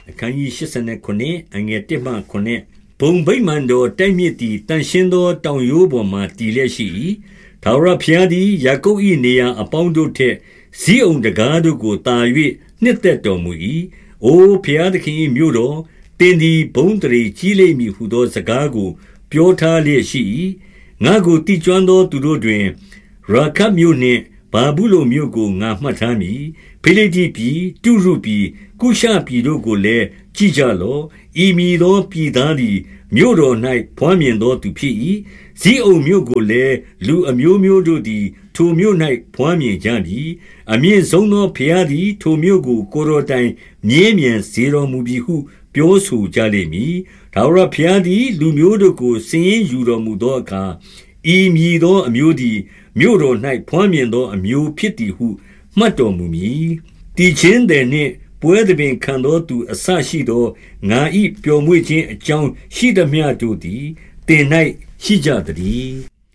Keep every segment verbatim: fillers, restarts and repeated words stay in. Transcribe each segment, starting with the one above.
အခန်းကြီးeighty-nineအငယ်oneမှnineဘုံဗိမာန်တော်တိုက်မြစ်သည်တန်ရှင်းသောတောင်ရိုးပေါ်မှတည်လျက်ရှိ၏ထာဝရဘုရားသည်ယာကုပ်၏နေရာအပေါင်းတို့ထက်ဇိအုန်တကားတို့ကိုတာ၍နှစ်သက်တော်မူ၏အိုဘုရားသခင်၏မြို့တော်တင်သည်ဘုံတရေကြီးလိမ့်မည်ဟုသောစကားကိုပြောထားလျက်ရှိ၏ငါကိုတိကျွမ်းသောသူတို့တွင်ရာခတ်မြို့နှင့်ဘာဘူးလုံမြို့ကိုငါမှတ်ထားမည်ဖိလိတိပြည်တုရုပြည်ကုရှပြည်တို့ကိုလည်းကြည့်ကြလော့ဤမည်သောပြည်သားသည်မြို့တော်၌ဖွားမြင်သောသူဖြစ်၏ဇိအုန်မြို့ကိုလည်းလူအမျိုးမျိုးတို့သည်ထိုမြို့၌ဖွားမြင်ကြပြီအမြင့်ဆုံးသောဘုရားသည်ထိုမြို့ကိုကိုယ်တော်တိုင်မြဲမြံစေတော်မူပြီဟုပြောဆိုကြလိမ့်မည်ထာဝရဘုရားသည်လူမျိုးတို့ကိုစင်ရင်ယူတော်မူသောအခါဤမည်သောအမျိုးသည်မြို့တော်၌ဖွားမြင်သောအမျိုးဖြစ်သည်ဟုမှတ်တော်မူမည်တည်ခြင်းသည်နှင့်ပွဲသဘင်ခံသောသူအစရှိသောငါ၏ပျော်မွေ့ခြင်းအကြောင်းရှိသမျှတို့သည်တင်၌ရှိကြသည်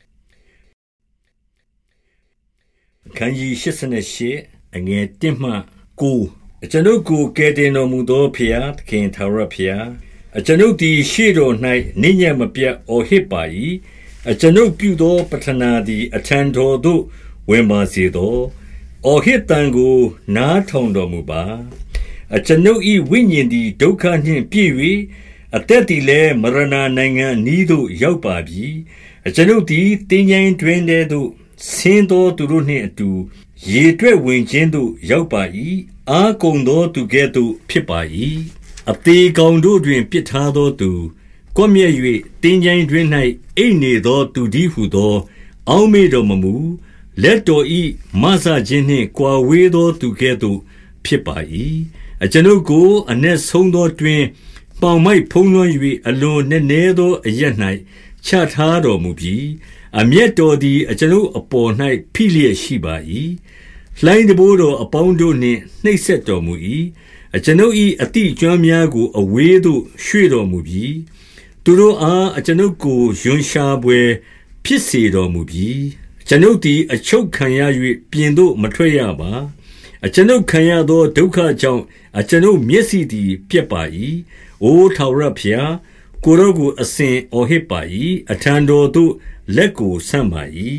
အခန်းကြီးeighty-eightအငယ်oneမှnineအကျွန်ုပ်ကိုကယ်တင်တော်မူသောဖျားသခင်ထာဝရဖျားအကျွန်ုပ်သည်ရှေ့တော်၌နိညတ်မပြတ်အော်ဟစ်ပါ၏အကျွန်ုပ်ပြုသောပဌနာသည်အထံတော်သို့ဝင်ပါစေသောအော်ဟစ်တန်ကိုနားထောင်တော်မူပါအကျွန်ုပ်၏ဝိညာဉ်သည်ဒုက္ခနှင့်ပြည့်၍အသက်သည်လည်းမရဏနိုင်ငံနီးသို့ရောက်ပါပြီအကျွန်ုပ်သည်တင်းကြိမ်တွင်ထဲသို့ဆင်းသောသူတို့နှင့်အတူရေတွက်ဝင်ခြင်းသို့ရောက်ပါ၏အာကုံသောသူကဲ့သို့ဖြစ်ပါ၏အသေးကောင်တို့တွင်ပြစ်ထားသောသူကွပ်မျက်၍တင်းကြိမ်တွင်၌အိပ်နေသောသူတည်းဟုသောအောက်မေ့တော်မမူလက်တော်၏မဆခြင်းနှင့်ကွာဝေးသောသူကဲ့သို့ဖြစ်ပါ၏အကျွန်ုပ်ကိုအ내ဆုံးသောတွင်ပေါင်မိုက်ဖုံးလွှမ်း၍အလွန်နည်းနည်းသောအရက်၌ချထားတော်မူပြီးအမျက်တော်သည်အကျွန်ုပ်အပေါ်၌ဖိလျက်ရှိပါ၏လှိုင်းတဘိုးတော်အပေါင်းတို့နှင့်နှိပ်စက်တော်မူ၏အကျွန်ုပ်၏အတိအကျွမ်းများကိုအဝေးသို့ရွှေ့တော်မူပြီးသူတို့အားအကျွန်ုပ်ကိုယွန်ရှာပွဲဖြစ်စေတော်မူပြီးအကျွန်ုပ်သည်အချုပ်ခံရ၍ပြင်သို့မထွက်ရပါအကျွန်ုပ်ခံရသောဒုက္ခကြောင့်အကျွန်ုပ်မျက်စိသည်ပြက်ပါ၏အိုထာဝရဘုရားကိုယ်တော်ကိုအစဉ်အော်ဟစ်ပါ၏အထံတော်သို့လက်ကိုဆန့်ပါ၏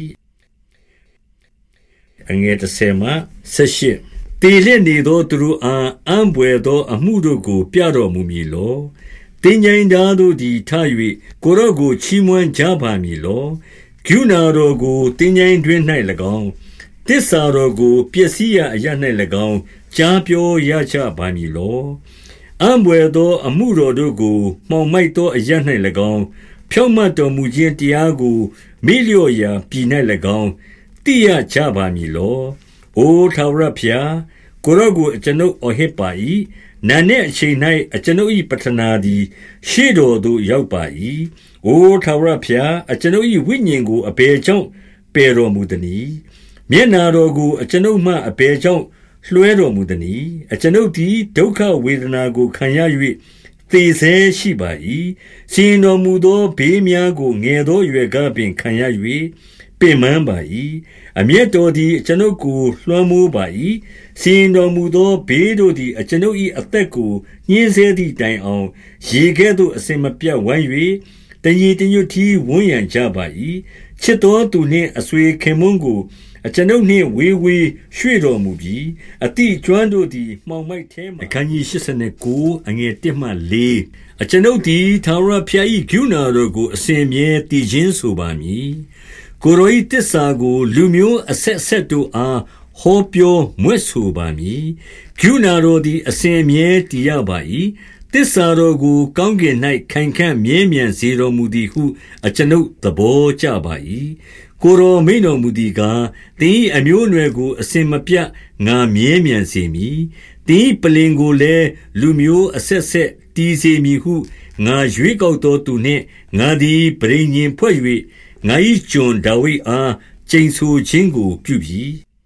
အငယ်tenမှeighteenတေလျက်နေသောသူတို့အားအံ့ဘွယ်သောအမှုတို့ကိုပြတော်မူမည်လောတင်းကြိမ်သားတို့သည်ထ၍ကိုယ်တော်ကိုချီးမွမ်းကြပါမည်လောကရုဏာတော်ကိုတင်းကြိမ်တွင်၌၎င်းသစ္စာတော်ကိုပျက်စီးရာအရ၌၎င်းကြားပြောရကြပါမည်လောအံ့ဘွယ်သောအမှုတော်တို့ကိုမှောင်မိုက်သောအရ၌၎င်းဖြောင့်မတ်တော်မူခြင်းတရားကိုမေ့လျော့ရာပြည်၌၎င်းသိရကြပါမည်လောအိုထာဝရဘုရားကိုယ်တော်ကိုအကျွန်ုပ်အော်ဟစ်ပါ၏နာနှင့်အချိန်၌အကျွန်ုပ်၏ပဌနာသည်ရှေ့တော်သို့ရောက်ပါ၏အိုထာဝရဘုရားအကျွန်ုပ်၏ဝိညာဉ်ကိုအဘယ်ကြောင့်ပယ်တော်မူသနည်းမျက်နာတော်ကိုအကျွန်ုပ်မှအဘယ်ကြောင့်လွှဲတော်မူသနည်းအကျွန်ုပ်သည်ဒုက္ခဝေဒနာကိုခံရ၍သေဆဲရှိပါ၏ရှင်တော်မူသောဘေးများကိုငယ်သောအရွယ်ကပင်ခံရ၍ပင်ပန်းပါ၏အမျက်တော်သည်အကျွန်ုပ်ကိုလွှမ်းမိုးပါ၏ရှင်တော်မူသောဘေးတို့သည်အကျွန်ုပ်၏အသက်ကိုညှင်းဆဲသည့်တိုင်အောင်ရေကဲ့သို့အစင်မပြတ်ဝိုင်း၍တညီတညွတ်တီဝန်းရံကြပါ၏ချစ်တော်သူနှင့်အဆွေခင်မွန်းကိုအကျွန်ုပ်နှင့်ဝေးဝေးရွှေ့တော်မူပြီးအတိကျွမ်းတို့သည်မှောင်မိုက်ထဲမှအခန်းကြီးeighty-nineအငယ်oneမှfourအကျွန်ုပ်သည်ထာဝရဘုရား၏ကရုဏာတော်ကိုအစဉ်မြဲတည်ခြင်းဆိုပါမည်ကိုယ်တော်၏တစ္ဆာကိုလူမျိုးအဆက်ဆက်တို့အားဟောပြောမွဲ့ဆိုပါမည်ကရုဏာတော်သည်အစဉ်မြဲတည်ရပါ၏တစ္ဆာတော်ကိုကောင်းကင်၌ခိုင်ခံ့မြဲမြံစေတော်မူသည်ဟုအကျွန်ုပ်သဘောကျပါ၏ကိုယ်တော်မိန့်တော်မူသည်ကားသင်၏အမျိုးအနွယ်ကိုအစဉ်မပြတ်ငါမြဲမြံစေမည်သင်၏ပလင်ကိုလည်းလူမျိုးအဆက်ဆက်တည်စေမည်ဟုငါရွေးကောက်သောသူနှင့်ငါသည်ပဋိညာဉ်ဖွဲ့၍ငါ၏ကျွန်ဒါဝိဒ်အားကျိန်ဆိုခြင်းကိုပြုပြီ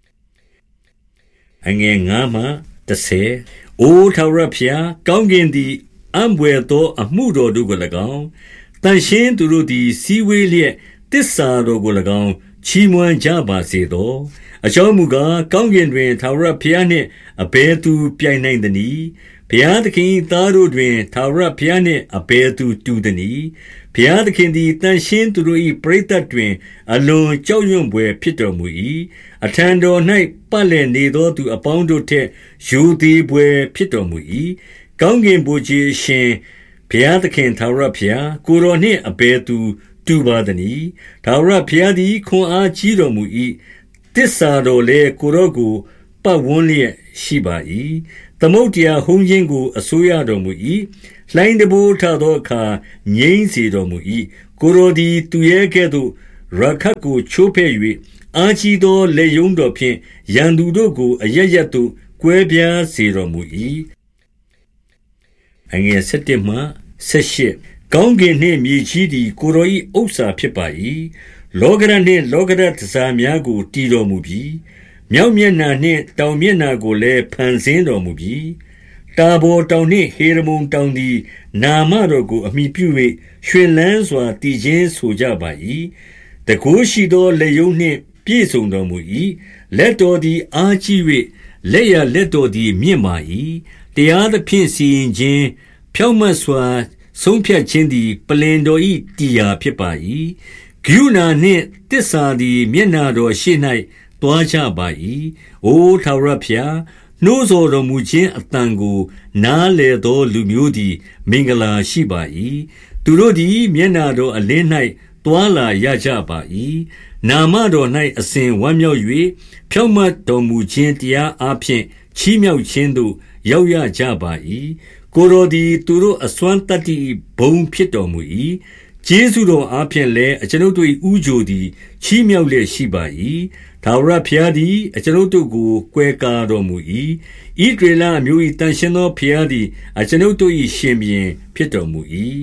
အငယ်fiveမှtenအိုထာဝရဘုရားကောင်းကင်သည်အံ့ဘွယ်သောအမှုတော်တို့ကို၎င်းတန်ရှင်းသူတို့သည်စည်းဝေးလျက်သစ္စာတော်ကို၎င်းချီးမွမ်းကြပါစေသောအကြောင်းမူကားကောင်းကင်တွင်ထာဝရဘုရားနှင့်အဘယ်သူပြိုင်နိုင်သနည်းဘုရားသခင်သားတို့တွင်ထာဝရဘုရားနှင့်အဘယ်သူတူသနည်းဘုရားသခင်သည်တန်ရှင်းသူတို့၏ပရိသတ်တွင်အလွန်ကြောက်ရွံ့ဖွယ်ဖြစ်တော်မူ၏အထံတော်၌ပတ်လည်နေသောသူအပေါင်းတို့ထက်ယူသည်ဖွယ်ဖြစ်တော်မူ၏ကောင်းကင်ဘုရားရှင်ဘုရားသခင်ထာဝရဘုရားကိုယ်တော်နှင့်အဘယ်သူတူပါသနည်းထာဝရဘုရားသည်ခွန်အားကြီးတော်မူ၏တစ္ဆာတော်လည်းကိုယ်တော်ကိုပတ်ဝန်းလျက်ရှိပါ၏သမုတ်တရားဟုံးခြင်းကိုအစိုးရတော်မူ၏လှိုင်းတဘိုးထသောအခါငြိမ်းစေတော်မူ၏ကိုယ်တော်သည်သူရဲ့ကဲ့သို့ရခတ်ကိုချိုးဖဲ့၍အာကြီးသောလက်ယုံတော်ဖြင့်ရန်သူတို့ကိုအရရတ်သို့ကွဲပြားစေတော်မူ၏အငယ်၁၁မှ၁၈ကောင်းကင်နှင့်မြေကြီးသည်ကိုယ်တော်၏ဥစ္စာဖြစ်ပါ၏လောကရနှင့်လောကရတစားများကိုတည်တော်မူပြီးမြောက်မျက်နှာနှင့်တောင်မျက်နှာကိုလည်းဖန်ဆင်းတော်မူပြီးတာဘော်တောင်နှင့်ဟေရမုန်တောင်သည်နာမတော်ကိုအမိပြု၍ရွှင်လန်းစွာတည်ခြင်းဆိုကြပါ၏တကိုးရှိသောလက်ယုံနှင့်ပြည့်စုံတော်မူ၏လက်တော်သည်အားကြီး၍လက်ရလက်တော်သည်မြင့်ပါ၏တရားသဖြင့်စီရင်ခြင်းဖြောင့်မတ်စွာဆုံးဖြတ်ခြင်းသည်ပလင်တော်၏တရားဖြစ်ပါ၏ကရုဏာနှင့်တစ္ဆာသည်မျက်နာတော်ရှိ၌တွားကြပါ၏အိုထာဝရဘုရားနှိုးဆော်တော်မူခြင်းအတန်ကိုနားလေသောလူမျိုးသည်မင်္ဂလာရှိပါ၏သူတို့သည်မျက်နာတော်အလင်း၌တွာလာရကြပါ၏နာမတော်၌အစဉ်ဝမ်းမြောက်၍ဖြောင့်မတ်တော်မူခြင်းတရားအားဖြင့်ချီးမြှောက်ခြင်းသို့ရောက်ရကြပါ၏ကိုယ်တော်သည်သူတို့အစွမ်းတတ္တိဘုံဖြစ်တော်မူ၏ကျေးဇူးတော်အားဖြင့်လည်းအကျွန်ုပ်တို့၏ဥကြိုသည်ချီးမြှောက်လျက်ရှိပါ၏ထာဝရဘုရားသည်အကျွန်ုပ်တို့ကိုကွယ်ကာတော်မူ၏ဣသရေလအမျိုး၏တန်ရှင်းသောဘုရားသည်အကျွန်ုပ်တို့၏ရှင်ဘုရင်ဖြစ်တော်မူ၏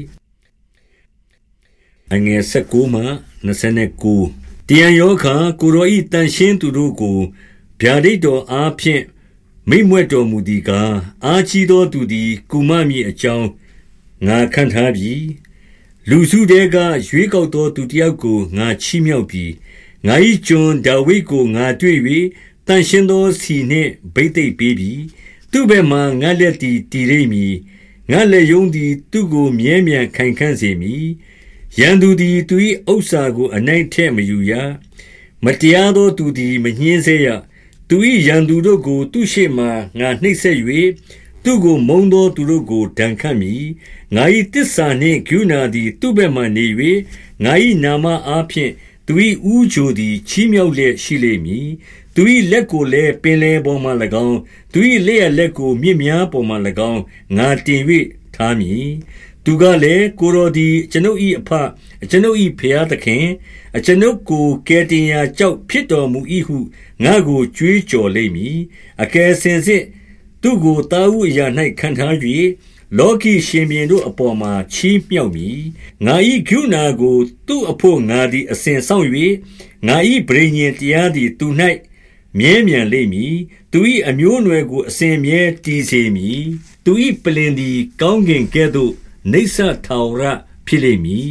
အငယ်၁၉မှ၂၉တယံယောခာကိုယ်တော်၏တန်ရှင်းသူတို့ကိုဗျာဒိတ်တော်အားဖြင့်မိမ့်မွက်တော်မူသည်ကားအာကြီးသောသူသည်ကုမမည်အကြောင်းငါခံထားပြီလူစုတဲကရွေးကောက်သောသူတယောက်ကိုငါချီးမြှောက်ပြီးငါ၏ကျွန်ဒါဝိဒ်ကိုငါတွေ့၍တန်ရှင်းသောစီနှင့်ဗိသိက်ပေးပြီးသူ့ဘက်မှငါလက်သည်တည်လိမ့်မည်ငါလက်ယုံသည်သူ့ကိုမြဲမြံခိုင်ခန့်စေမည်ရန်သူသည်သူ၏ဥစ္စာကိုအနိုင်ထက်မယူရမတရားသောသူသည်မညှင်းဆဲရသူ၏ရန်သူတို့ကိုသူ့ရှေ့မှငါနှိပ်စက်၍သူ့ကိုမုန်းသောသူတို့ကိုဒဏ်ခတ်မည်ငါ၏တစ္ဆာနှင့်ကရုဏာသည်သူ့ဘက်မှနေ၍ငါ၏နာမအားဖြင့်သူ၏ဥကြိုသည်ချီးမြှောက်လျက်ရှိလိမ့်မည်သူ၏လက်ကိုလည်းပင်လယ်ပေါ်မှ၎င်းသူ၏လက်ရလက်ကိုမြစ်များပေါ်မှ၎င်းငါတင်၍ထားမည်သူကလည်းကိုယ်တော်သည်ကျွန်ုပ်၏အဖကျွန်ုပ်၏ဘုရားသခင်အကျွန်ုပ်ကိုကယ်တင်ရာကြောက်ဖြစ်တော်မူ၏ဟုငါကိုကြွေးကြော်လိမ့်မည်အကယ်စင်စစ်သူကိုတာဝုအရာ၌ခံထား၍လောကီရှင်ဘုရင်တို့အပေါ်မှာချီးမြှောက်မည်ငါ၏ကရုဏာကိုသူ့အဖို့ငါသည်အစဉ်ဆောင်၍ငါ၏ဗြိဉ္ဉ်တရားသည်သူ၌မြဲမြံလိမ့်မည်သူ၏အမျိုးအနွယ်ကိုအစဉ်မြဲတည်စေမည်သူ၏ပလင်သည်ကောင်းကင်ကဲ့သို့နိစ္စထာဝရဖြစ်လိမ့်မည်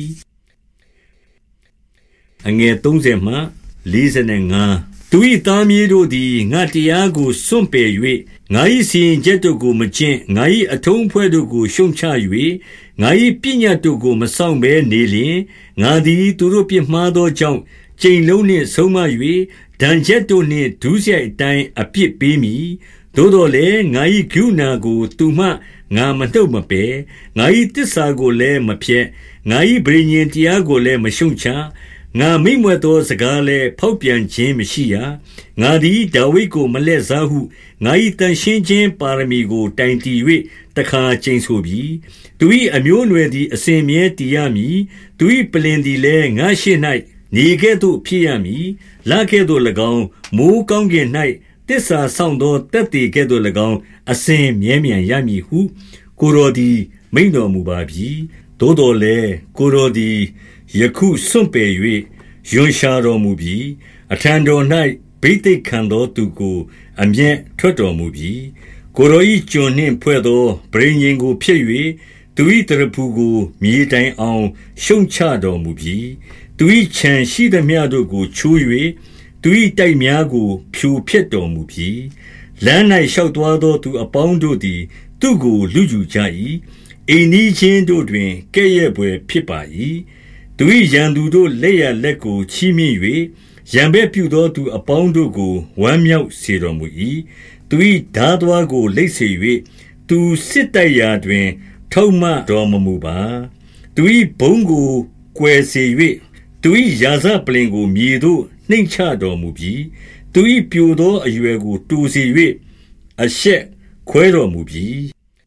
အငယ်၃၀မှ၄၅သူ၏သားမြေးတို့သည်ငါတရားကိုစွန့်ပယ်၍ငါ၏စီရင်ချက်တို့ကိုမကျင့်ငါ၏အထုံးအဖွဲ့တို့ကိုရှုံချ၍ငါ၏ပညတ်တို့ကိုမဆောင်ဘဲနေလျင်ငါသည်သူတို့ပြစ်မှားသောကြောင့်ကြိမ်လုံးနှင့်ဆုံးမ၍ဒဏ်ချက်တို့နှင့်ဒုစရိုက်အတိုင်းအပြစ်ပေးမည်သို့တော်လည်းငါ၏ကရုဏာကိုသူမှငါမနှုတ်မပယ်ငါ၏တစ္ဆာကိုလည်းမဖျက်ငါ၏ဗြိဉ္ဉ်တရားကိုလည်းမရှုံချငါမိမ့်မွက်သောစကားလည်းဖောက်ပြန်ခြင်းမရှိရငါသည်ဒါဝိဒ်ကိုမလှည့်စားဟုငါ၏တန်ရှင်းခြင်းပါရမီကိုတိုင်တည်၍တခါကျိန်ဆိုပြီးသူ၏အမျိုးအနွယ်သည်အစဉ်မြဲတည်ရမည်သူ၏ပလင်သည်လည်းငါရှိ၌နေကဲ့သို့ဖြစ်ရမည်လကဲ့သို့၎င်းမိုးကောင်းကင်၌တစ္ဆာဆောင်သောတက်တေကဲ့သို့၎င်းအစဉ်မြဲမြံရမည်ဟုကိုယ်တော်သည်မိန့်တော်မူပါပြီသို့တော်လည်းကိုယ်တော်သည်ယခုစွန့်ပယ်၍ယွန်ရှာတော်မူပြီးအထံတော်၌ဗိသိက်ခံသောသူကိုအမျက်ထွက်တော်မူပြီးကိုယ်တော်၏ကျွန်နှင့်ဖွဲ့သောဗြိဉ္ဉ်ကိုဖျက်၍သူ၏တရဖူကိုမြေတိုင်အောင်ရှုံချတော်မူပြီးသူ၏ခြံရှိသမျှတို့ကိုချိုး၍သူ၏တိုက်များကိုဖြိုဖျက်တော်မူပြီးလမ်း၌ရှောက်သွားသောသူအပေါင်းတို့သည်သူ့ကိုလူယူကြ၏အိမ်နီးချင်းတို့တွင်ကဲ့ရဲ့ပွဲဖြစ်ပါ၏သူ၏ရန်သူတို့လက်ရလက်ကိုချီးမြှင့်၍ရန်ဘက်ပြုသောသူအပေါင်းတို့ကိုဝမ်းမြောက်စေတော်မူ၏သူ၏ဓာသွားကိုလိမ့်စေ၍သူစစ်တိုက်ရာတွင်ထုံမှတော်မမူပါသူ၏ဘုံကိုကွယ်စေ၍သူ၏ရာဇပလင်ကိုမြေသို့နှိမ့်ချတော်မူပြီးသူ၏ပြိုသောအရွယ်ကိုတူစေ၍အရှက်ခွဲတော်မူပြီး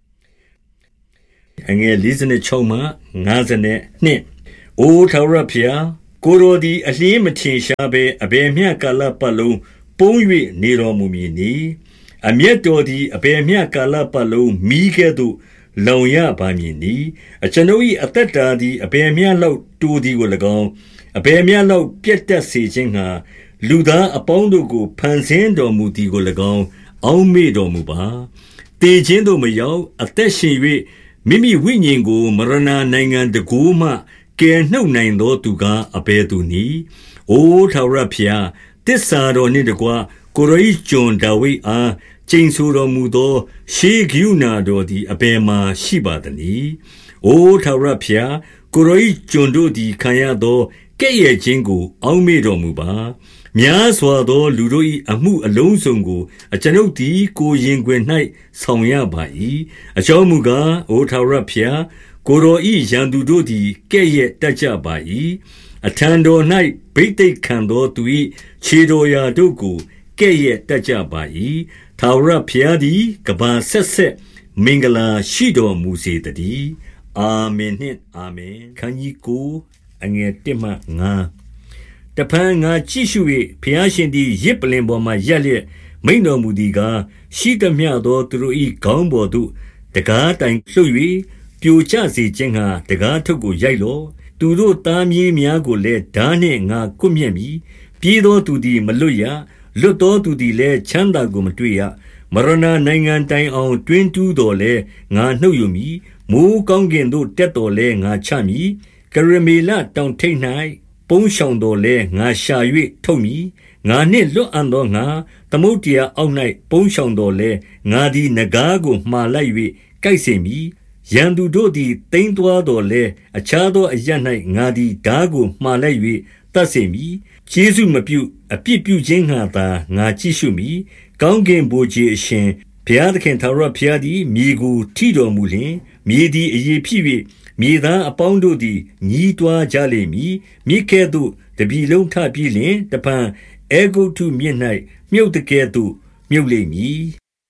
အငယ်၄၆မှ၅၂အိုထာဝရဘုရားကိုယ်တော်သည်အလျင်းမထင်ရှားဘဲအဘယ်မျှကာလပတ်လုံးပုံ၍နေတော်မူမည်နည်းအမျက်တော်သည်အဘယ်မျှကာလပတ်လုံးမီးကဲ့သို့လောင်ရပါမည်နည်းအကျွန်ုပ်၏အသက်တာသည်အဘယ်မျှလောက်တိုးသည်ကို၎င်းအဘယ်မျှလောက်ပြတ်တက်စေခြင်းငှာလူသားအပေါင်းတို့ကိုဖန်ဆင်းတော်မူသည်ကို၎င်းအောက်မေ့တော်မူပါတေခြင်းသို့မရောက်အသက်ရှင်၍မိမိဝိညာဉ်ကိုမရဏနိုင်ငံတကူမှကယ်နှုတ်နိုင်သောသူကားအဘယ်သူနည်းအိုထာဝရဘုရားတစ္ဆာတော်နှင့်တကွကိုယ်တော်၏ကျွန်ဒါဝိဒ်အားကျိန်ဆိုတော်မူသောရှေးကရုဏာတော်သည်အဘယ်မှာရှိပါသနည်းအိုထာဝရဘုရားကိုယ်တော်၏ကျွန်တို့သည်ခံရသောကဲ့ရဲ့ခြင်းကိုအောက်မေ့တော်မူပါများစွာသောလူတို့၏အမှုအလုံးစုံကိုအကျွန်ုပ်သည်ကိုယ်ရင်ခွင်၌ဆောင်ရပါ၏အကြောင်းမူကားအိုထာဝရဘုရားကိုယ်တော်၏ရန်သူတို့သည်ကဲ့ရဲ့တတ်ကြပါ၏အထံတော်၌ဗိသိက်ခံသောသူ၏ခြေတော်ရာတို့ကိုကဲ့ရဲ့တတ်ကြပါ၏ထာဝရဘုရားသည်ကဘာဆက်ဆက်မင်္ဂလာရှိတော်မူစေတည်းအာမင်နှင့်အာမင်ခန်းကြီးကိုအငယ်၁မှ၅တဖန်ငါကြည့်ရှု၍ဘုရားရှင်သည်ရစ်ပလင်ပေါ်မှရက်လျက်မိန်တော်မူသည်ကားရှိသမျှသောသူတို့၏ခေါင်းပေါ်သို့တကားတိုင်လှုပ်၍ပြိုကျစေခြင်းငှာတကားထုပ်ကိုရိုက်လော့သူတို့သားမြေးများကိုလည်းဓာနှင့်ငါကွပ်မျက်မည်ပြေးသောသူသည်မလွတ်ရလွတ်သောသူသည်လည်းချမ်းသာကိုမတွေ့ရမရဏနိုင်ငံတိုင်အောင်တွင်တူးတော်လဲငါနှုတ်ယူမည်မိုးကောင်းကင်သို့တက်တော်လဲငါချမည်ကရမေလတောင်ထိပ်၌ပုန်းရှောင်တော်လဲငါရှာ၍ထုတ်မည်ငါနှင့်လွတ်အံ့သောငါသမုတ်တရားအောက်၌ပုန်းရှောင်တော်လဲငါသည်နဂါးကိုမှားလိုက်၍ကိုက်စေမည်ရန်သူတို့သည်တိမ်သွားတော်လဲအခြားသောအရ၌ငါသည်ဓာကိုမှားလိုက်၍တတ်စေမည်ကျေးဇူးမပြုအပြစ်ပြုခြင်းငှာသာငါကြည့်ရှုမည်ကောင်းကင်ဘိုးကြီးအရှင်ဘုရားသခင်ထာဝရဘုရားသည်မြေကိုထိတော်မူလျှင်မြေသည်အရေးဖြစ်၍မြေသားအပေါင်းတို့သည်ညီးတွားကြလိမ့်မည်မြစ်ကဲ့သို့တပြည်လုံးထပြီးလျှင်တပံအေဂုတ်ထုမြစ်၌မြုပ်တကဲ့သို့မြုပ်လိမ့်မည်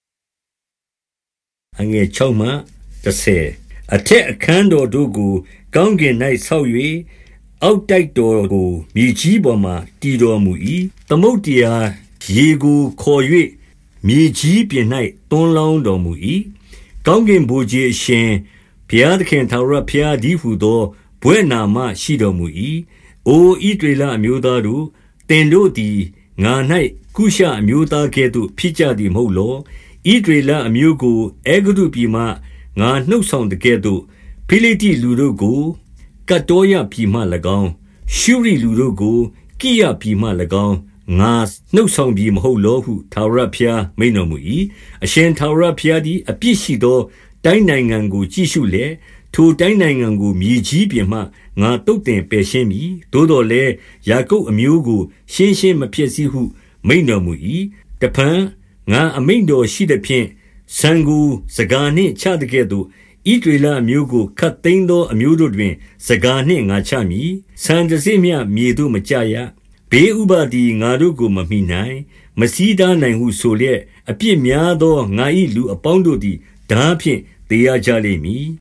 အငယ်၆မှ၁၀အထက်အခန်းတော်တို့ကိုကောင်းကင်၌ဆောက်၍အောက်တိုက်တော်ကိုမြေကြီးပေါ်မှတည်တော်မူ၏သမုတ်တရားရေကိုခေါ်၍မြေကြီးပြင်၌သွန်းလောင်းတော်မူ၏ကောင်းကင်ဘိုးကြီးအရှင်ဘုရားသခင်ထာဝရဘုရားသည်ဟူသောဘွဲ့နာမရှိတော်မူ၏အိုဣသရေလအမျိုးသားတို့တင်တို့သည်ငါ၌ကုရှအမျိုးသားကဲ့သို့ဖြစ်ကြသည်မဟုတ်လောဣသရေလအမျိုးကိုအေဂုပြည်မှငါနှုတ်ဆောင်တကဲ့သို့ဖိလိတိလူတို့ကိုကတ္တောရပြည်မှ၎င်းရှုရိလူတို့ကိုကိယပြည်မှ၎င်းငါနှုတ်ဆောင်ပြီးမဟုတ်လောဟုထာဝရဘုရားမိန့်တော်မူ၏အရှင်ထာဝရဘုရားသည်အပြစ်ရှိသောတိုင်းနိုင်ငံကိုကြည့်ရှုလျက်ထိုတိုင်းနိုင်ငံကိုမြေကြီးပြင်မှငါတုတ်တင်ပယ်ရှင်းမည်သို့တော်လည်းယာကုပ်အမျိုးကိုရှင်းရှင်းမဖြစ်စီဟုမိန့်တော်မူ၏တဖန်ငါအမိန့်တော်ရှိသည်ဖြင့်ဆံကိုစကားနှင့်ချတကဲ့သို့ဣသရေလအမျိုးကိုခတ်သိမ်းသောအမျိုးတို့တွင်စကားနှင့်ငါချမည်ဆံတစိမျှမြေသို့မကျရဘေးဥပါသည်ငါတို့ကိုမမိနိုင်မစည်းတားနိုင်ဟုဆိုလျက်အပြစ်များသောငါ၏လူအပေါင်းတို့သည်ဓာဖြင့်သေရကြလိမ့်မည်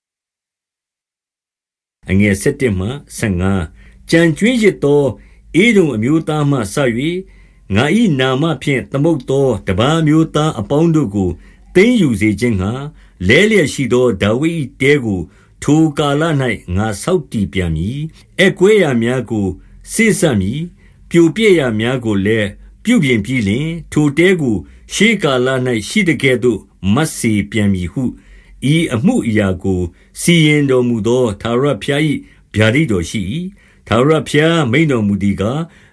အငယ်၁၁မှ၁၅ကြံကျွင်းရစ်သောဧဒုံအမျိုးသားမှဆ၍ငါ၏နာမဖြင့်သမုတ်သောတပါးမျိုးသားအပေါင်းတို့ကိုသိမ်းယူစေခြင်းငှာလဲလျက်ရှိသောဒါဝိဒ်၏တဲကိုထိုကာလ၌ငါဆောက်တည်ပြန်မည်အကွဲရာများကိုစေ့စပ်မည်ပြိုပြဲ့ရာများကိုလည်းပြုပြင်ပြီးလျှင်ထိုတဲကိုရှေးကာလ၌ရှိတကဲ့သို့မတ်စေပြန်မည်ဟုဤအမှုအရာကိုစီရင်တော်မူသောထာဝရဘုရား၏ဗျာဒိတ်တော်ရှိ၏ထာဝရဘုရားမိန့်တော်မူသည်ကား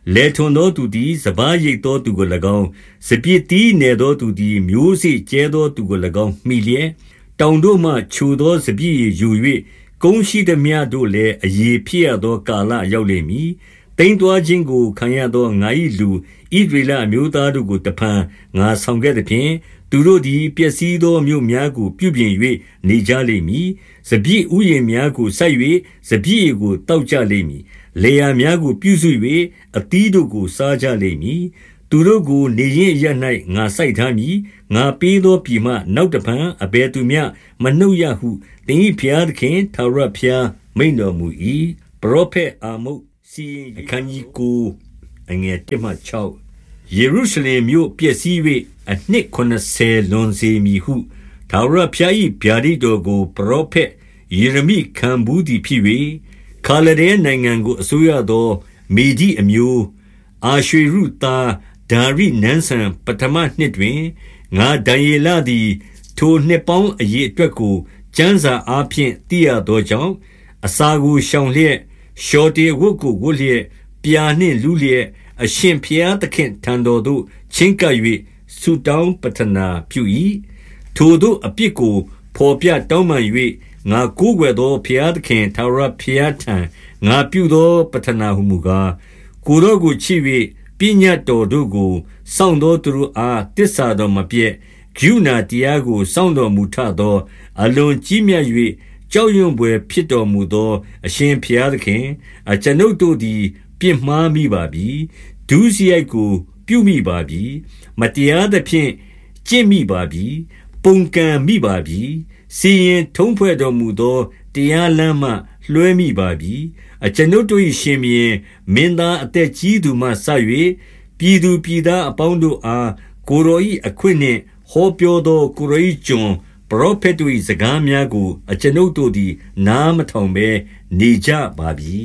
လေထွန်သောသူသည်စပါးရိတ်သောသူကို၎င်းစပြစ်တီးနေသောသူသည်မျိုးစေ့ကျဲသောသူကို၎င်းမိလျက်တောင်တို့မှချိုသောစပြည့်ယူ၍ကုန်းရှိသည်များတို့လည်းအယေဖြစ်ရသောကာလရောက်လိမ့်မည်တိမ်သွားခြင်းကိုခံရသောငါ၏လူဣဒရေလအမျိုးသားတို့ကိုတဖန်ငါဆောင်ခဲ့သည်ဖြင့်သူတို့သည်ပျက်စီးသောမြို့များကိုပြုပြင်၍နေကြလိမ့်မည်စပြည့်ဥယျာဉ်များကိုစိုက်၍စပြည့်ကိုတောက်ကြလိမ့်မည်လေယာများကိုပြုစု၍အသီးတို့ကိုစားကြလိမ့်မည်သူတို့ကိုနေရင်ရ၌ငါစိုက်ထားမည်ငါပေးသောပြည်မှနောက်တဖန်အဘယ်သူမျှမနှုတ်ရဟုသင်၏ဖျားသခင်ထာဝရဘုရားမိန့်တော်မူ၏ပရောဖက်အာမုတ်စီရင်အခန်းကြီးကိုအငယ်တစ်မှ၆ယေရုရှလင်မြို့ပျက်စီး၍အနှစ်ခုနစ်ဆယ်လွန်စေမည်ဟုထာဝရဘုရား၏ဗျာဒိတ်တော်ကိုပရောဖက်ယေရမိခံဘူးသည်ဖြစ်၍ခါလဒဲနိုင်ငံကိုအစိုးရသောမေဒိအမျိုးအာရွှေရုသားဒါရိနန်းဆန်ပထမနှစ်တွင်ငါဒံယေလသည်ထိုနှစ်ပေါင်းအရေအတွက်ကိုကျမ်းစာအားဖြင့်သိရသောကြောင့်အစာကိုရှောင်လျက်ရှောတေဝတ်ကိုဝတ်လျက်ပြာနှင့်လူလျက်အရှင်ဖျားသခင်ထံတော်သို့ချင်းကပ်၍ဆုတောင်းပတနာပြု၏ထိုသို့အပြစ်ကိုဖော်ပြတောင်းပန်၍ငါကိုးကွယ်သောဖျားသခင်ထာဝရဘုရားထံငါပြုသောပတနာဟုမူကားကိုယ်တော်ကိုချစ်၍ပညတ်တော်တို့ကိုစောင့်သောသူတို့အားတစ္ဆာတော်မပြည့်ဂုဏတရားကိုစောင့်တော်မူထသောအလွန်ကြီးမြတ်၍ကြောက်ရွံ့ဖွယ်ဖြစ်တော်မူသောအရှင်ဘုရားသခင်အကျွန်ုပ်တို့သည်ပြစ်မှားမိပါပြီဒုစရိုက်ကိုပြုမိပါပြီမတရားသဖြင့်ကျင့်မိပါပြီပုန်ကန်မိပါပြီစီရင်ထုံးဖွဲ့တော်မူသောတရားလမ်းမှလွှဲမိပါပြီအကျွန်ုပ်တို့၏ရှင်ဘုရင်မင်းသားအသက်ကြီးသူမှဆ၍ပြည်သူပြည်သားအပေါင်းတို့အားကိုယ်တော်၏အခွင့်နှင့်ဟောပြောသောကိုယ်တော်၏ကျွန်ပရောဖက်တို့၏စကားများကိုအကျွန်ုပ်တို့သည်နားမထောင်ဘဲနေကြပါပြီ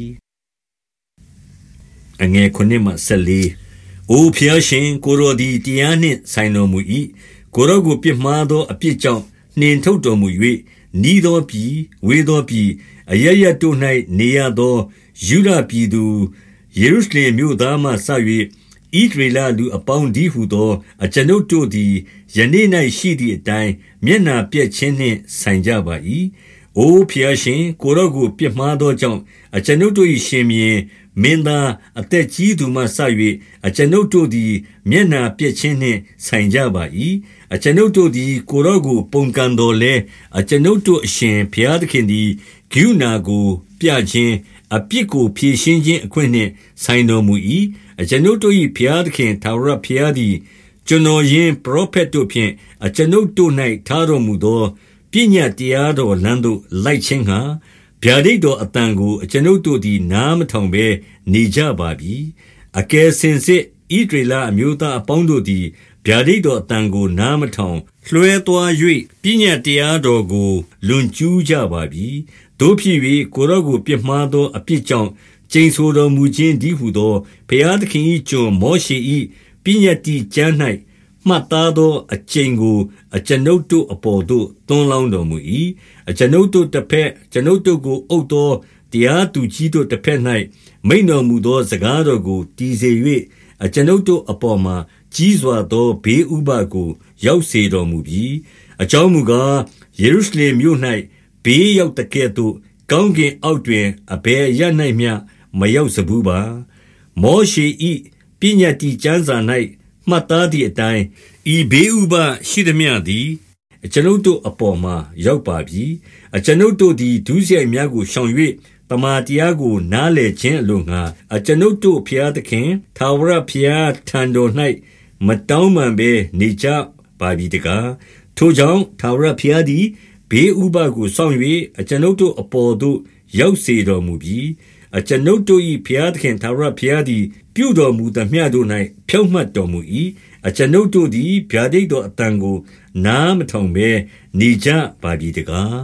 အငယ်ခုနှစ်မှဆယ်လေးအိုဖျားရှင်ကိုယ်တော်သည်တရားနှင့်ဆိုင်တော်မူ၏ကိုယ်တော်ကိုပြစ်မှားသောအပြစ်ကြောင့်နှင်ထုတ်တော်မူ၍နီးသောပြည်ဝေးသောပြည်အရရတို့၌နေရသောယူဒပြည်သူယေရုရှလင်မြို့သားမှဆ၍ဣဒရေလလူအပေါင်းဒီဟုသောအကျွန်ုပ်တို့သည်ယနေ့၌ရှိသည့်အတိုင်းမျက်နာပြည့်ခြင်းနှင့်ဆိုင်ကြပါ၏အိုဖျားရှင်ကိုယ်တော်ကိုပြစ်မှားသောကြောင့်အကျွန်ုပ်တို့၏ရှင်ဘုရင်မင်းသားအသက်ကြီးသူမှဆ၍အကျွန်ုပ်တို့သည်မျက်နာပြည့်ခြင်းနှင့်ဆိုင်ကြပါ၏အကျွန်ုပ်တို့သည်ကိုယ်တော်ကိုပုန်ကန်တော်လဲအကျွန်ုပ်တို့အရှင်ဘုရားသခင်သည်ဂုဏကိုပြခြင်းအပြစ်ကိုဖြေရှင်းခြင်းအခွင့်နှင့်ဆိုင်တော်မူ၏အကျွန်ုပ်တို့၏ဘုရားသခင်ထာဝရဘုရားသည်ကျွန်တော်ယင်ပရောဖက်တို့ဖြင့်အကျွန်ုပ်တို့၌ထားတော်မူသောပညတ်တရားတော်လမ်းသို့လိုက်ခြင်းဟာဗျာဒိတ်တော်အတန်ကိုအကျွန်ုပ်တို့သည်နားမထောင်ဘဲနေကြပါပြီအကယ်စင်စစ်ဣဒရေလအမျိုးသားအပေါင်းတို့သည်ဗျာဒိတ်တော်အတန်ကိုနားမထောင်လွှဲသွား၍ပညတ်တရားတော်ကိုလွန်ကျူးကြပါပြီတို့ဖြစ်၍ကိုယ်တော်ကိုပြစ်မှားသောအပြစ်ကြောင့်ကျိန်ဆိုတော်မူခြင်းဒီဟုသောဘုရားသခင်၏ကျွန်မောရှေ၏ပညတ်တိကျမ်း၌မှတ်သားသောအကျင့်ကိုအကျွန်ုပ်တို့အပေါ်သို့သွန်းလောင်းတော်မူ၏အကျွန်ုပ်တို့တစ်ဖက်ကျွန်ုပ်တို့ကိုအုပ်သောတရားသူကြီးတို့တစ်ဖက်၌မိန်တော်မူသောစကားတော်ကိုတည်စေ၍အကျွန်ုပ်တို့အပေါ်မှာကြီးစွာသောဘေးဥပဒ်ကိုရောက်စေတော်မူပြီးအကြောင်းမူကားယေရုရှလင်မြို့၌ဘေးရောက်တဲ့ကဲ့သို့ကောင်းကင်အောက်တွင်အဘယ်ရ၌မျှမရောက်စဘူးပါမောရှေ၏ပညတ်တိကျမ်းစာ၌မှတ်သားသည့်အတိုင်းဤဘေးဥပဒ်ရှိသည်မြသည်အကျွန်ုပ်တို့အပေါ်မှာရောက်ပါပြီအကျွန်ုပ်တို့သည်ဒုစရိုက်များကိုရှောင်၍တမန်တရားကိုနားလည်ခြင်းအလိုငှာအကျွန်ုပ်တို့ဖျားသခင်ထာဝရဘုရားထံတော်၌မတောင်းပန်ဘဲနေကြပါပြီတကားထိုကြောင့်ထာဝရဘုရားသည်ဘေးဥပဒ်ကိုစောင့်၍အကျွန်ုပ်တို့အပေါ်သို့ရောက်စေတော်မူပြီးအကျွန်ုပ်တို့၏ဘုရားသခင်ထာဝရဘုရားသည်ပြုတော်မူသမျှတို့၌ဖြောင့်မတ်တော်မူ၏အကျွန်ုပ်တို့သည်ဗျာဒိတ်တော်အတန်ကိုနားမထောင်ဘဲနေကြပါပြီတကား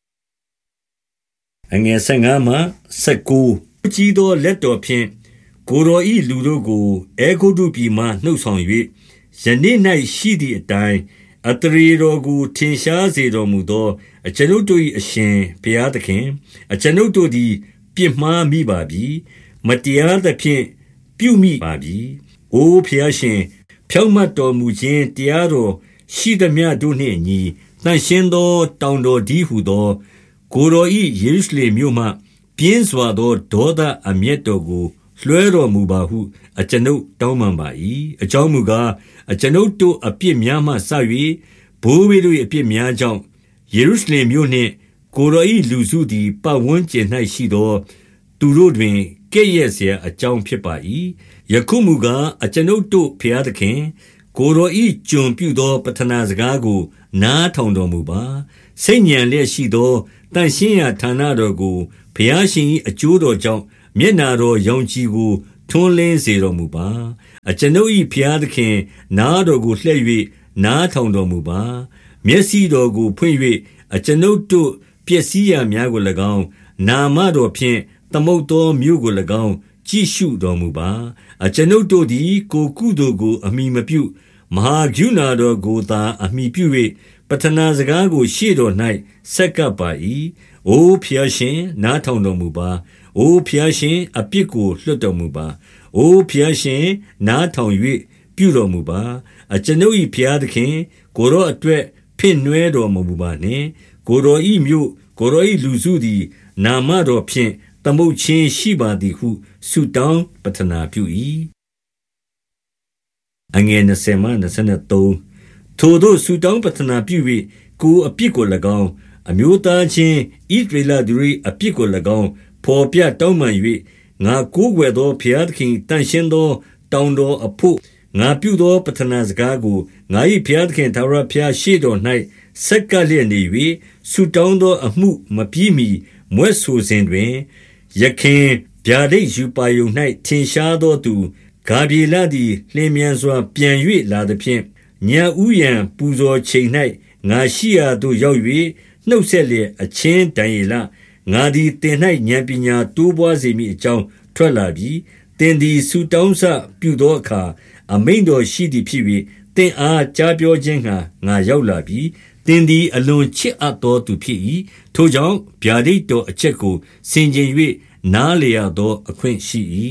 အငယ်ဆယ်ငါမှဆယ်ကိုကြီးသောလက်တော်ဖြင့်ကိုယ်တော်၏လူတို့ကိုအဲဂုတ္တုပြည်မှနှုတ်ဆောင်၍ယနေ့၌ရှိသည့်အတိုင်းအတရေတော်ကိုထင်ရှားစေတော်မူသောအကျွန်ုပ်တို့၏အရှင်ဘုရားသခင်အကျွန်ုပ်တို့သည်ပြစ်မှားမိပါပြီမတရားသဖြင့်ပြုမိပါပြီ။အိုဖျားရှင်ဖြောင့်မတ်တော်မူခြင်းတရားတော်ရှိသမျှတို့နှင့်အညီတန်ရှင်းသောတောင်တော်ဒီဟုသောကိုယ်တော်၏ယေရုရှလင်မြို့မှပြင်းစွာသောဒေါသအမျက်တော်ကိုလွှဲတော်မူပါဟုအကျွန်ုပ်တောင်းပန်ပါ၏အကြောင်းမူကားအကျွန်ုပ်တို့အပြစ်များမှဆ၍ဘိုးဘေးတို့၏အပြစ်များကြောင့်ယေရုရှလင်မြို့နှင့်ကိုယ်တော်၏လူစုသည်ပတ်ဝန်းကျင်၌ရှိသောသူတို့တွင်ကဲ့ရဲ့เสียအကြောင်းဖြစ်ပါ၏ယခုမူကားအကျွန်ုပ်တို့ဖျားသခင်ကိုယ်တော်၏ကျွန်ပြုသောပဌနာစကားကိုနားထောင်တော်မူပါစိတ်ညံလျက်ရှိသောတန်ရှင်းရာဌာနတော်ကိုဘုရားရှင်၏အကျိုးတော်ကြောင့်မျက်နာတော်ရောင်ကြည်ကိုထွန်းလင်းစေတော်မူပါအကျွန်ုပ်၏ဘုရားသခင်နားတော်ကိုလှည့်၍နားထောင်တော်မူပါမျက်စိတော်ကိုဖွင့်၍အကျွန်ုပ်တို့ပျက်စီးရာများကို၎င်းနာမတော်ဖြင့်သမုတ်သောမြို့ကို၎င်းကြည့်ရှုတော်မူပါအကျွန်ုပ်တို့သည်ကိုကုသိုလ်ကိုအမိမပြုမဟာကရုဏာတော်ကိုသာအမိပြု၍ပဌနာစကားကိုရှေ့တော်၌ဆက်ကပ်ပါ၏အိုဖျားရှင်နားထောင်တော်မူပါအိုဖျားရှင်အပြစ်ကိုလွှတ်တော်မူပါအိုဖျားရှင်နားထောင်၍ပြုတော်မူပါအကျွန်ုပ်၏ဖျားသခင်ကိုရောအတွက်ဖင့်နွဲတော်မူပါနှင့်ကိုရော၏မြို့ကိုရော၏လူစုသည်နာမတော်ဖြင့်သမုတ်ချင်းရှိပါသည်ဟုဆုတောင်းပတနာပြု၏အငယ်20မှ23ထိုတို့ဆုတောင်းပတနာပြု၍ကိုအပြစ်ကို၎င်းအမျိုးသားချင်းဣသရေလသူ၏အပြစ်ကို၎င်းဖော်ပြတောင်းပန်၍ငါကိုးကွယ်သောဘုရားသခင်တန်ရှင်းသောတောင်တော်အဖို့ငါပြုသောပဌနာစကားကိုငါ၏ဘုရားသခင်ထာဝရဘုရားရှေ့တော်၌ဆက်ကပ်လျက်နေ၍ဆုတောင်းသောအမှုမပြီးမီမွဲ့ဆိုစဉ်တွင်ယခင်ဗျာဒိတ်ယူပါယုံ၌ထင်ရှားသောသူဂါဗျေလသည်လျင်မြန်စွာပြန်၍လာသဖြင့်ညဥ်ဥယံပူဇော်ချိန်၌ငါရှိရာသို့ရောက်၍နှုတ်ဆက်လျက်အချင်းတန်ရလငါသည်တင်၌ဉာဏ်ပညာတိုးပွားစေမည်အကြောင်းထွက်လာပြီးတင်သည်ဆုတောင်းစပြုသောအခါအမိန်တော်ရှိသည်ဖြစ်၍တင်အားကြားပြောခြင်းငှာငါရောက်လာပြီးတင်သည်အလွန်ချစ်အပ်သောသူဖြစ်၏ထိုကြောင့်ဗျာဒိတ်တော်အချက်ကိုဆင်ခြင်၍နားလျာသောအခွင့်ရှိ၏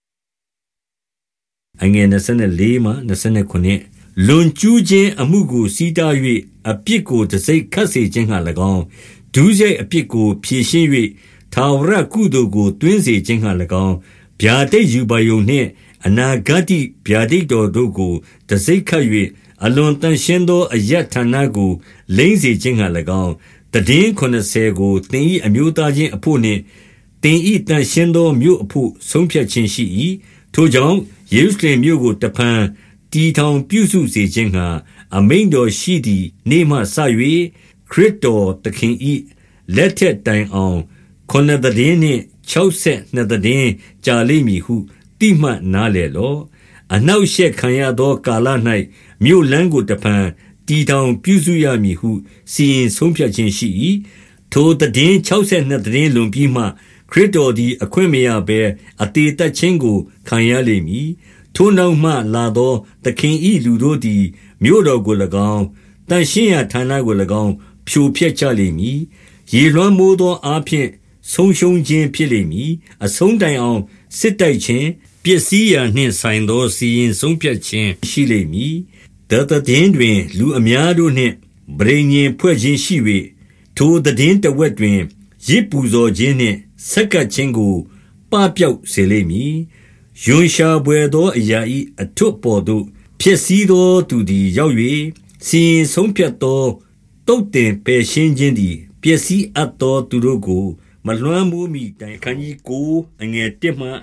အငယ်24မှ29လွန်ကျူးခြင်းအမှုကိုစီးတား၍အပြစ်ကိုတစိ့ခတ်စေခြင်းငှာ၎င်းဒုစရိုက်အပြစ်ကိုဖြေရှင်း၍ထာဝရကုသိုလ်ကိုတွင်းစေခြင်းငှာ၎င်းဗျာဒိတ်ယူပါယုံနှင့်အနာဂတ်ဗျာဒိတ်တော်တို့ကိုတစိ့ခတ်၍အလွန်တန်ရှင်းသောအယတ်ဌာနကိုလိမ့်စေခြင်းငှာ၎င်းတည်င်း80ကိုတင်၏အမျိုးသားချင်းအဖို့နှင့်တင်၏တန်ရှင်းသောမြို့အဖို့ဆုံးဖြတ်ခြင်းရှိ၏ထိုကြောင့်ယေရုရှလင်မြို့ကိုတဖန်တီထောင်ပြုစုစေခြင်းငှာအမိန်တော်ရှိသည့်နေ့မှစ၍ခရစ်တော်သခင်၏လက်ထက်တိုင်အောင်ခုနစ်တည်င်းနှင့်62တည်င်းကြာလိမ့်မည်ဟုတိမှတ်နားလည်လော့အနှောက်ရှက်ခံရသောကာလ၌မြို့လမ်းကိုတဖန်တီထောင်ပြုစုရမည်ဟုစီရင်ဆုံးဖြတ်ခြင်းရှိ၏ထိုတည်င်း62တည်င်းလွန်ပြီးမှခရစ်တော်သည်အခွင့်မရဘဲအသေးသက်ခြင်းကိုခံရလိမ့်မည်ထိုနောက်မှလာသောသခင်၏လူတို့သည်မြို့တော်ကို၎င်းတန်ရှင်းရာဌာနကို၎င်းဖြိုဖျက်ကြလိမ့်မည်ရေလွှမ်းမိုးသောအားဖြင့်ဆုံးရှုံးခြင်းဖြစ်လိမ့်မည်အဆုံးတိုင်အောင်စစ်တိုက်ခြင်းပစ္စည်းရာနှင့်ဆိုင်သောစီရင်ဆုံးဖြတ်ခြင်းရှိလိမ့်မည်တသင်းတွင်လူအများတို့နှင့်ဗြိဉ္ဉ်ဖွဲ့ခြင်းရှိ၍ထိုသင်းတဝက်တွင်ရစ်ပူဇော်ခြင်းနှင့်ဆက်ကပ်ခြင်းကိုပပျောက်စေလိမ့်မည်ယွန်ရှာပွေသောအရာ၏အထွတ်ပေါ်သို့ဖြစ်စည်းသောသူသည်ရောက်၍စီရင်ဆုံးဖြတ်သောတုတ်တင်ပယ်ရှင်းခြင်းသည်ပျက်စီးအပ်သောသူတို့ကိုမလွှမ်းမိုးမီတိုင်ခန်းကြီးကိုအငယ်တစ်မှ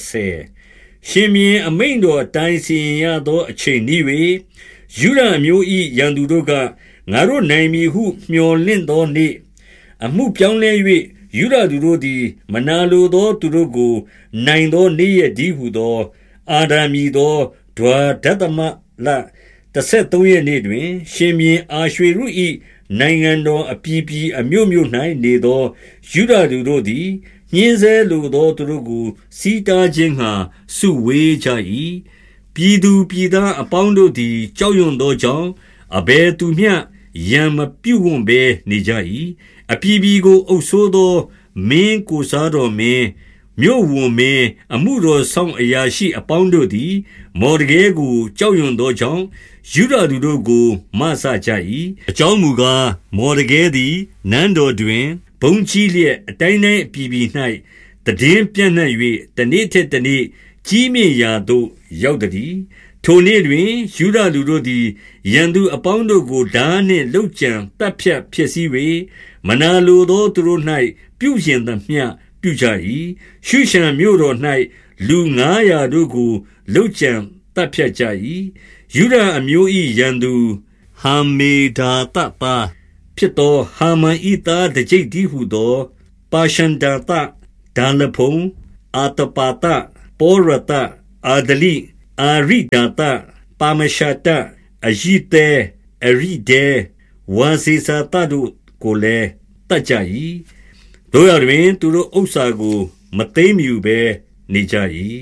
30ရှင်မြင်းအမိန်တော်တိုင်စီရင်ရသောအချိန်ဤ၍ယူရမျိုး၏ရန်သူတို့ကငါတို့နိုင်မည်ဟုမျှော်လင့်သောနေ့အမှုပြောင်းလဲ၍ယူရသူတို့သည်မနာလိုသောသူတို့ကိုနိုင်သောနေ့ရက်ဒီဟုသောအာဒာမီသောဒွါဒသမလ33ရက်နေ့တွင်ရှင်မြင်းအာရွှေရု၏နိုင်ငံတော်အပြည်ပြည်အမျိုးမျိုး၌နေသောယူဒသူတို့သည်ညင်းဆဲလိုသောသူတို့ကိုစီးတားခြင်းငှာစုဝေးကြ၏ပြည်သူပြည်သားအပေါင်းတို့သည်ကြောက်ရွံ့သောကြောင့်အဘယ်သူမျှရန်မပြုဝံ့ဘဲနေကြ၏အပြည်ပြည်ကိုအုပ်ဆိုးသောမင်းကိုစားတော်မင်းမြို့ဝန်မင်းအမှုတော်ဆောင်အရာရှိအပေါင်းတို့သည်မော်ဒကဲကိုကြောက်ရွံ့သောကြောင့်ယူဒသူတို့ကိုမဆကြ၏အကြောင်းမူကားမော်ဒကဲသည်နန်းတော်တွင်ဘုံကြီးလျက်အတိုင်းတိုင်းအပြည်ပြည်၌တည်င်းပြန့်နှံ့၍တနေ့ထက်တနေ့ကြီးမြင့်ရာသို့ရောက်သည်ထိုနေ့တွင်ယူဒလူတို့သည်ရန်သူအပေါင်းတို့ကိုဓာနှင့်လှုပ်ကြံတပ်ဖြတ်ဖြစ်စည်း၍မနာလိုသောသူတို့၌ပြုရင်သမျှပြုကြ၏ရှုရှံမြို့တော်၌လူငါးရာတို့ကိုလှုပ်ကြံတပ်ဖြတ်ကြ၏ယူဒအမျိုး၏ရန်သူဟာမေဒါတတာဖြစ်သောဟာမန်ဤသားတကျိတ်ဒီဟုသောပါရှန်ဒါတဒါလဖုံအာတပါတပောရတအာဒလိအာရိဒါတပါမရှာတအယိတဲအရိဒေဝါစီစာတတို့ကိုလည်းတတ်ကြ၏တို့ရတွင်သူတို့ဥစ္စာကိုမသိမ်းမြူပဲနေကြ၏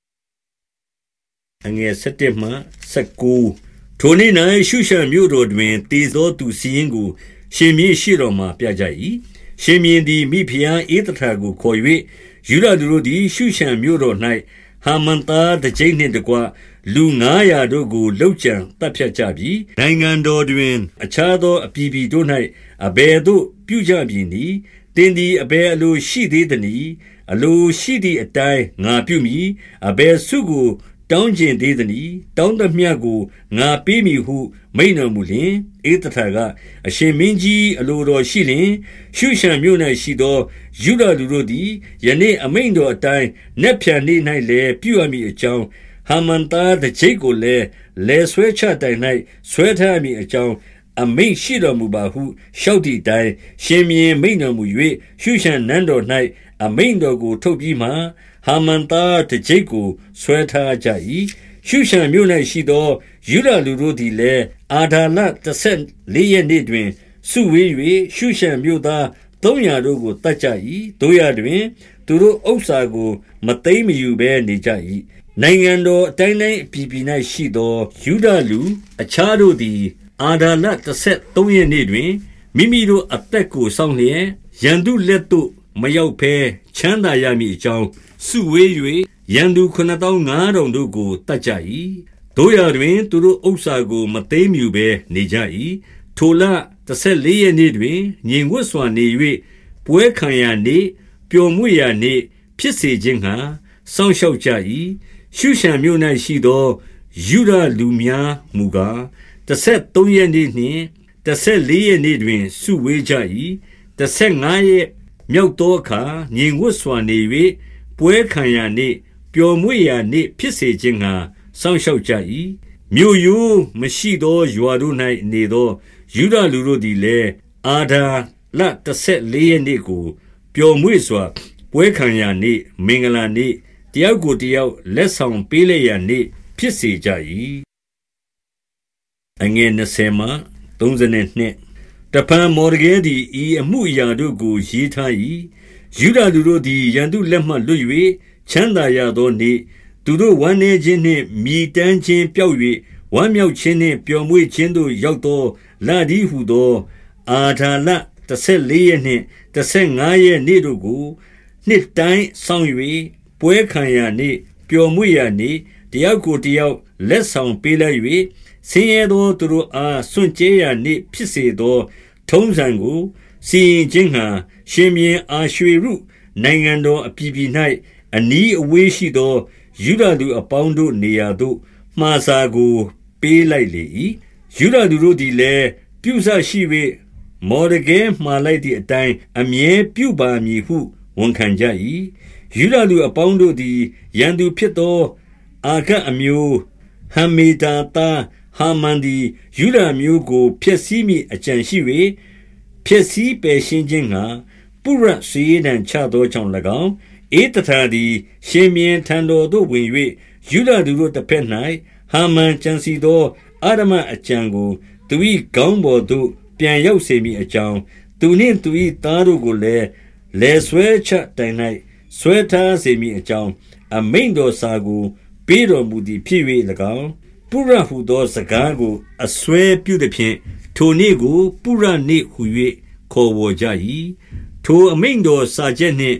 အငယ်၁၁မှ၁၉ထိုနေ့၌ရှုရှံမြို့တော်တွင်တည်သောသူစီရင်ကိုရှင်မြေရှိတော်မှာပြကြ၏ရှင်မြင်းသည်မိဖုရားဧသထာကိုခေါ်၍ယူဒသူတို့သည်ရှုရှံမြို့တော်၌ဟာမန်သားတကျိန်းနှင့်တကွလူငါးရာတို့ကိုလှုပ်ကြံတပ်ဖြတ်ကြပြီနိုင်ငံတော်တွင်အခြားသောအပြည်ပြည်တို့၌အဘယ်သို့ပြုကြပြီနည်းတင်းသည်အဘယ်အလိုရှိသေးသနည်းအလိုရှိသည့်အတိုင်းငါပြုမည်အဘယ်စုကိုတောင်းကျင်သေးသနည်းတောင်းသမျှကိုငါပေးမည်ဟုမိန့်တော်မူလျှင်ဧသထာကအရှင်မင်းကြီးအလိုတော်ရှိလျှင်ရှုရှံမြို့၌ရှိသောယူဒလူတို့သည်ယနေ့အမိန့်တော်အတိုင်းနက်ဖြန်နေ့၌လည်းပြုအပ်မည်အကြောင်းဟာမန်သားတကျိတ်ကိုလည်းလဲဆွဲချတိုင်၌ဆွဲထားမည်အကြောင်းအမိန့်ရှိတော်မူပါဟုလျှောက်သည့်တိုင်ရှင်မြင်းမိန့်တော်မူ၍ရှုရှံနန်းတော်၌အမိန့်တော်ကိုထုတ်ပြီးမှဟာမန်သားတကျိတ်ကိုဆွဲထားကြ၏ရှုရှံမြို့၌ရှိသောယူဒလူတို့သည်လည်းအာဒါလတဆယ်လေးရက်နေ့တွင်စုဝေး၍ရှုရှံမြို့သားသုံးရာတို့ကိုတတ်ကြ၏တို့ရတွင်သူတို့ဥစ္စာကိုမသိမ်းမယူဘဲနေကြ၏နိုင်ငံတော်အတိုင်းတိုင်းအပြည်ပြည်၌ရှိသောယူဒလူအခြားတို့သည်အာဒါလတဆယ်သုံးရက်နေ့တွင်မိမိတို့အသက်ကိုစောင့်လျက်ရန်သူလက်သို့မရောက်ဘဲချမ်းသာရမည်အကြောင်းစုဝေး၍ရန်သူခုနစ်သောင်းငါးထောင်တို့ကိုတတ်ကြ၏တို့ရတွင်သူတို့ဥစ္စာကိုမသိမ်းမြူဘဲနေကြ၏ထိုလတဆယ်လေးရက်နေ့တွင်ငြိမ်ဝတ်စွာနေ၍ပွဲခံရနေ့ပျော်မွေ့ရနေ့ဖြစ်စေခြင်းဟာစောင့်ရှောက်ကြ၏ရှုရှံမြို့၌ရှိသောယူဒလူများမူကားတဆယ်သုံးရက်နေ့နှင့်တဆယ်လေးရက်နေ့တွင်စုဝေးကြ၏တဆယ်ငါးရက်မြောက်သောအခါငြိမ်ဝတ်စွာနေ၍ပွဲခံရနေ့ပျော်မွေ့ရနေ့ဖြစ်စေခြင်းဟာစောင့်ရှောက်ကြ၏မြို့ရိုးမရှိသောရွာတို့၌နေသောယူဒလူတို့သည်လည်းအာဒါလတဆယ်လေးရက်နေ့ကိုပျော်မွေ့စွာပွဲခံရနေ့မင်္ဂလာနေ့တယောက်ကိုတယောက်လက်ဆောင်ပေးလျက်ရနေ့ဖြစ်စေကြ၏အငယ်နှစ်ဆယ်မှသုံးဆယ်နှစ်တဖန်မော်ဒကဲသည်ဤအမှုအရာတို့ကိုရေးထား၏ယူဒလူတို့သည်ရန်သူလက်မှလွတ်၍ချမ်းသာရသောနေ့သူတို့ဝမ်းနည်းခြင်းနှင့်မြည်တမ်းခြင်းပျောက်၍ဝမ်းမြောက်ခြင်းနှင့်ပျော်မွေ့ခြင်းသို့ရောက်သောလဒီဟုသောအာဒါလတဆယ်လေးရက်နှင့်တဆယ်ငါးရက်နေ့တို့ကိုနှစ်တိုင်းဆောင်၍ပွဲခံရနေ့ပျော်မွေ့ရနေ့တယောက်ကိုတယောက်လက်ဆောင်ပေးလိုက်၍ဆင်းရဲသောသူတို့အားစွန့်ကြဲရနေ့ဖြစ်စေသောထုံးစံကိုစီရင်ခြင်းဟံရှင်မြင်းအာရွှေရုနိုင်ငံတော်အပြည်ပြည်၌အနီးအဝေးရှိသောယူဒလူအပေါင်းတို့နေရာသို့မှားစာကိုပေးလိုက်လေ၏ယူဒလူတို့သည်လည်းပြုစရှိ၍မော်ဒကဲမှားလိုက်သည့်အတိုင်းအမြဲပြုပါမည်ဟုဝန်ခံကြ၏ယူဒလူအပေါင်းတို့သည်ရန်သူဖြစ်သောအာဂတ်အမျိုးဟမ္မေဒါသားဟာမန်သည်ယူဒမျိုးကိုဖျက်ဆီးမိအကြံရှိ၍ဖျက်ဆီးပယ်ရှင်းခြင်းငှာပုရစေရန်ချသောကြောင့်၎င်းဧတထာသည်ရှင်မြင်းထံတော်သို့ဝင်၍ယူဒသူတို့တစ်ဖက်၌ဟာမန်ကြံစီသောအာရမအကြံကိုသူ၏ခေါင်းပေါ်သို့ပြန်ရောက်စေမိအကြောင်းသူနှင့်သူ၏သားတို့ကိုလည်းလဲဆွဲချတိုင်၌ဆွဲထားစေမိအကြောင်းအမိန့်တော်စာကိုပေးတော်မူသည်ဖြစ်၍၎င်းပုရဟုသောစကားကိုအစွဲပြုသည်ဖြင့်ထိုနေ့ကိုပုရနေ့ဟု၍ခေါ်ဝေါ်ကြ၏ထိုအမိန့်တော်စာချက်နှင့်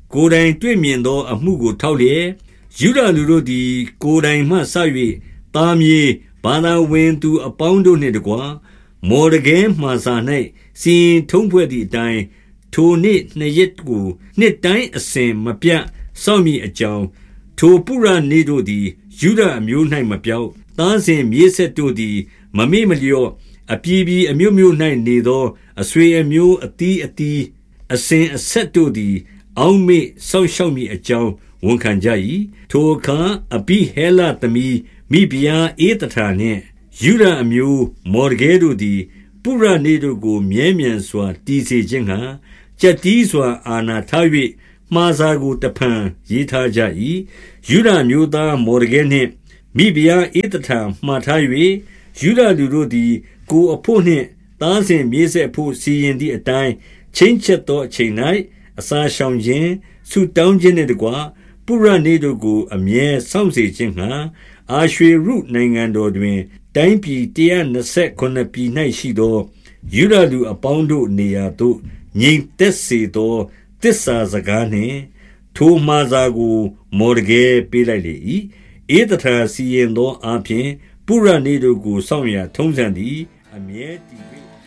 ကိုယ်တိုင်တွေ့မြင်သောအမှုကိုထောက်လျက်ယုဒလူတို့သည်ကိုယ်တိုင်မှဆ၍သားမြေဘာသာဝင်သူအပေါင်းတို့နှင့်တကွမော်ဒကဲမှစာ၌စီရင်ထုံးဖွဲ့သည့်အတိုင်းထိုနေ့နှစ်ရက်ကိုနှစ်တိုင်းအစဉ်မပြတ်စောင့်မည်အကြောင်းထိုပုရနေ့တို့သည်ယုဒအမျိုး၌မပြောက်သားစဉ်မြေးဆက်တို့သည်မမေ့မလျော့အပြည်ပြည်အမျိုးမျိုး၌နေသောအဆွေအမျိုးအသီးအသီးအစဉ်အဆက်တို့သည်အောက်မေ့ဆောက်ရှောက်မည်အကြောင်းဝန်ခံကြ၏ထိုအခါအဘိဟဲလသမီးမိဖုရားဧသထာနှင့်ယုဒအမျိုးမော်ဒကဲတို့သည်ပုရနေ့တို့ကိုမြဲမြံစွာတည်စေခြင်းငှာကြက်တီးစွာအာဏာထား၍မှားစာကိုတဖန်ရေးထားကြ၏ယုဒမျိုးသားမော်ဒကဲနှင့်မိဖုရားဧသထာမှားထား၍ယုဒလူတို့သည်ကိုယ်အဖို့နှင့်သားစဉ်မြေးဆက်ဖို့စီရင်သည့်အတိုင်းချင်းချက်သောအချိန်၌အစာရှောင်ခြင်းဆုတောင်းခြင်းနှင့်တကွပုရနေ့တို့ကိုအမြဲစောင့်စေခြင်းငှာအာရွှေရုနိုင်ငံတော်တွင်တိုင်းပြည်တရာနှစ်ဆယ်ခုနစ်ပြည်၌ရှိသောယုဒလူအပေါင်းတို့နေရာသို့ငြိမ်သက်စေသောသစ္စာစကားနှင့်ထိုမှာစာကိုမော်ဒကဲပေးလိုက်လေ၏ဧသထာစီရင်သောအပြင်ပုရနေ့တို့ကိုစောင့်ရထုံးစံသည်အမြဲတည်